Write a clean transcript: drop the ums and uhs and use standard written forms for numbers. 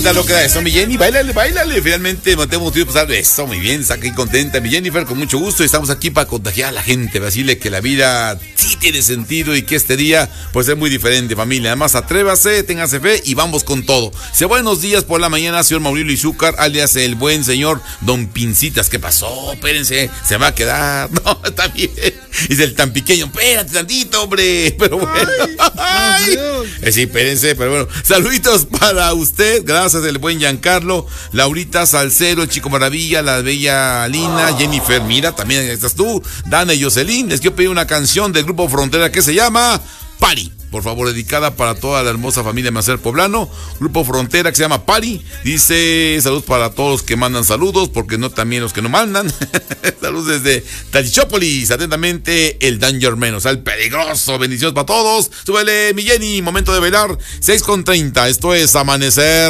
Lo que da eso, mi Jenny, báilale. Finalmente no tenemos tiempo de pasar eso, muy bien, está aquí contenta mi Jennifer, con mucho gusto. Estamos aquí para contagiar a la gente, para decirle que la vida sí tiene sentido y que este día pues es muy diferente, familia. Además, atrévase, téngase fe y vamos con todo. Buenos días por la mañana, señor Mauricio Izúcar, alias el buen señor Don Pincitas. ¿Qué pasó? Espérense, se va a quedar. No, está bien. Dice el tan pequeño, espérate tantito, hombre. Pero bueno. Ay. Sí, espérense, pero bueno. Saluditos para usted, gracias el buen Giancarlo, Laurita Salcero, el Chico Maravilla, la bella Lina, Jennifer, mira, también estás tú, Dana y Jocelyn. Les quiero pedir una canción del Grupo Frontera que se llama Pari, por favor, dedicada para toda la hermosa familia Macer Poblano. Grupo Frontera que se llama Pari. Dice, salud para todos los que mandan saludos, porque no también los que no mandan. Saludos desde Talichópolis, atentamente el Danger Menos, el peligroso. Bendiciones para todos. Súbele, mi Jenny, momento de bailar, 6:30. Esto es Amanecer